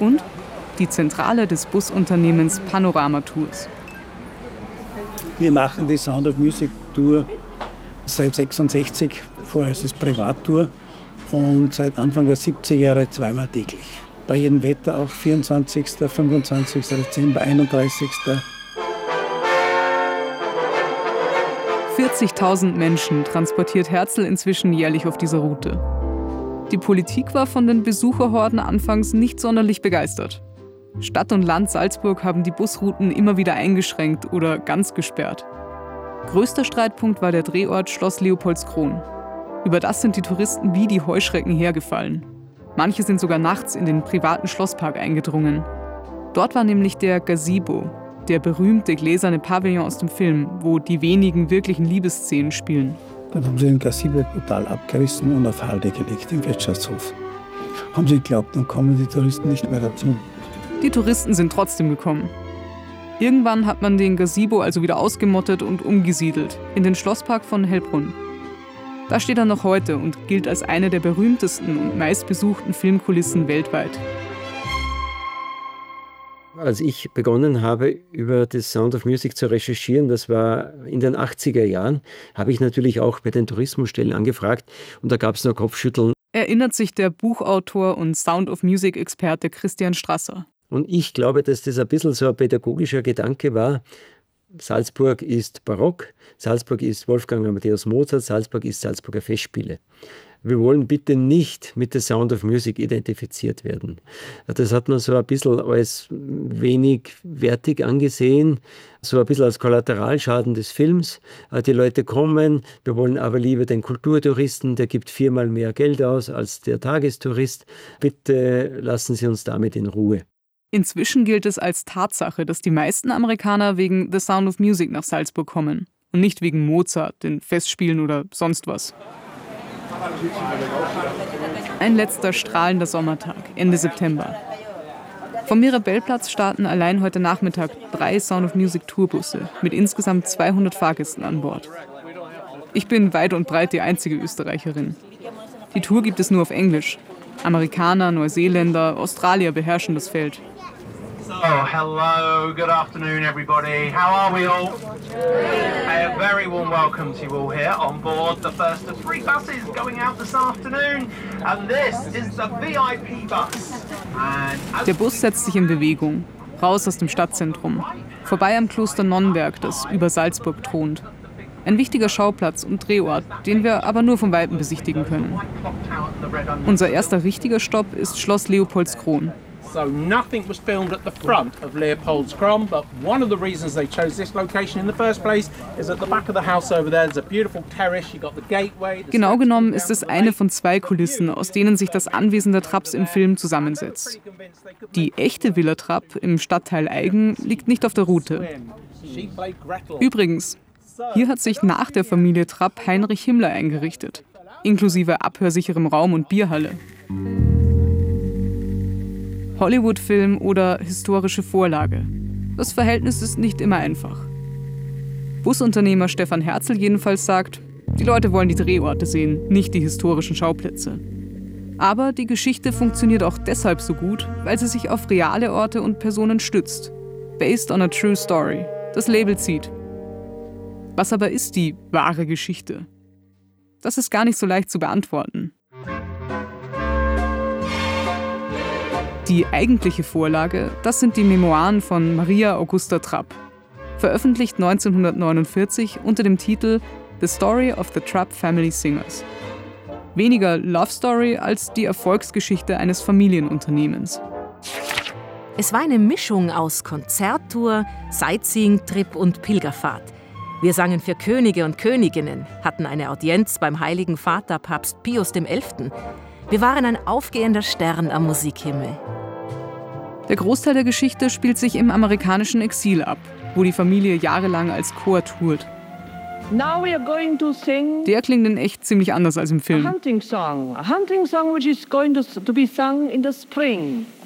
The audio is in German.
und die Zentrale des Busunternehmens Panorama Tours. Wir machen die Sound of Music Tour seit 1966, vorher ist es Privattour, und seit Anfang der 70er Jahre zweimal täglich. Bei jedem Wetter auch 24., 25. Dezember, 31. 40.000 Menschen transportiert Herzl inzwischen jährlich auf dieser Route. Die Politik war von den Besucherhorden anfangs nicht sonderlich begeistert. Stadt und Land Salzburg haben die Busrouten immer wieder eingeschränkt oder ganz gesperrt. Größter Streitpunkt war der Drehort Schloss Leopoldskron. Über das sind die Touristen wie die Heuschrecken hergefallen. Manche sind sogar nachts in den privaten Schlosspark eingedrungen. Dort war nämlich der Gazebo, der berühmte gläserne Pavillon aus dem Film, wo die wenigen wirklichen Liebesszenen spielen. Dann haben sie den Gazebo total abgerissen und auf Halde gelegt im Wirtschaftshof. Haben sie geglaubt, dann kommen die Touristen nicht mehr dazu. Die Touristen sind trotzdem gekommen. Irgendwann hat man den Gazebo also wieder ausgemottet und umgesiedelt in den Schlosspark von Hellbrunn. Da steht er noch heute und gilt als eine der berühmtesten und meistbesuchten Filmkulissen weltweit. Als ich begonnen habe, über das Sound of Music zu recherchieren, das war in den 80er Jahren, habe ich natürlich auch bei den Tourismusstellen angefragt und da gab es nur Kopfschütteln. Erinnert sich der Buchautor und Sound of Music-Experte Christian Strasser. Und ich glaube, dass das ein bisschen so ein pädagogischer Gedanke war. Salzburg ist barock, Salzburg ist Wolfgang Amadeus Mozart, Salzburg ist Salzburger Festspiele. Wir wollen bitte nicht mit der Sound of Music identifiziert werden. Das hat man so ein bisschen als wenig wertig angesehen, so ein bisschen als Kollateralschaden des Films. Die Leute kommen, wir wollen aber lieber den Kulturtouristen, der gibt 4-mal mehr Geld aus als der Tagestourist. Bitte lassen Sie uns damit in Ruhe. Inzwischen gilt es als Tatsache, dass die meisten Amerikaner wegen The Sound of Music nach Salzburg kommen und nicht wegen Mozart, den Festspielen oder sonst was. Ein letzter strahlender Sommertag, Ende September. Vom Mirabellplatz starten allein heute Nachmittag 3 Sound of Music Tourbusse mit insgesamt 200 Fahrgästen an Bord. Ich bin weit und breit die einzige Österreicherin. Die Tour gibt es nur auf Englisch. Amerikaner, Neuseeländer, Australier beherrschen das Feld. So, hello, good afternoon everybody. How are we all? A very warm welcome to you all here on board the first of 3 buses going out this afternoon. And this is the VIP bus. Der Bus setzt sich in Bewegung, raus aus dem Stadtzentrum, vorbei am Kloster Nonnberg, das über Salzburg thront. Ein wichtiger Schauplatz und Drehort, den wir aber nur von Weitem besichtigen können. Unser erster richtiger Stopp ist Schloss Leopoldskron. So nothing was filmed at the front of Leopoldskron, but one of the reasons they chose this location in the first place is at the back of the house over there. There's a beautiful terrace. You got the gateway. Genau genommen ist es eine von 2 Kulissen, aus denen sich das Anwesen der Trapps im Film zusammensetzt. Die echte Villa Trapp im Stadtteil Eigen liegt nicht auf der Route. Übrigens, hier hat sich nach der Familie Trapp Heinrich Himmler eingerichtet, inklusive abhörsicherem Raum und Bierhalle. Hollywood-Film oder historische Vorlage. Das Verhältnis ist nicht immer einfach. Busunternehmer Stefan Herzl jedenfalls sagt, die Leute wollen die Drehorte sehen, nicht die historischen Schauplätze. Aber die Geschichte funktioniert auch deshalb so gut, weil sie sich auf reale Orte und Personen stützt. Based on a true story. Das Label zieht. Was aber ist die wahre Geschichte? Das ist gar nicht so leicht zu beantworten. Die eigentliche Vorlage, das sind die Memoiren von Maria Augusta Trapp. Veröffentlicht 1949 unter dem Titel The Story of the Trapp Family Singers. Weniger Love Story als die Erfolgsgeschichte eines Familienunternehmens. Es war eine Mischung aus Konzerttour, Sightseeing-Trip und Pilgerfahrt. Wir sangen für Könige und Königinnen, hatten eine Audienz beim Heiligen Vater Papst Pius XI. Wir waren ein aufgehender Stern am Musikhimmel. Der Großteil der Geschichte spielt sich im amerikanischen Exil ab, wo die Familie jahrelang als Chor tourt. Now we are going to sing Der klingt in echt ziemlich anders als im Film. a hunting song which is going to be sung in the spring.